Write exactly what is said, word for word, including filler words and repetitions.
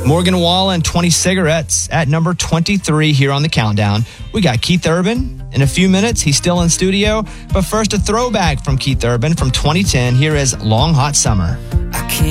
Morgan Wallen, twenty cigarettes at number twenty-three here on the countdown. We got Keith Urban in a few minutes. He's still in studio. But first, a throwback from Keith Urban from twenty ten. Here is Long Hot Summer.